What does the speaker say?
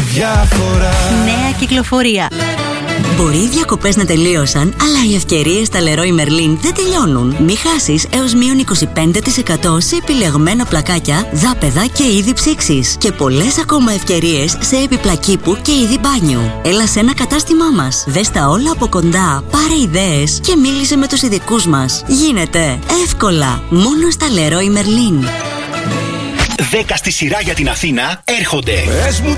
διαφορά. Νέα κυκλοφορία. Μπορεί οι διακοπές να τελείωσαν, αλλά οι ευκαιρίες στα Leroy Merlin δεν τελειώνουν. Μη χάσεις έως μείον 25% σε επιλεγμένα πλακάκια, δάπεδα και είδη ψήξης. Και πολλές ακόμα ευκαιρίες σε επιπλακήπου και είδη μπάνιου. Έλα σε ένα κατάστημά μας. Δες τα όλα από κοντά, πάρε ιδέες και μίλησε με τους ειδικούς μας. Γίνεται εύκολα, μόνο στα Leroy Merlin. 10 στη σειρά για την Αθήνα έρχονται. Πες μου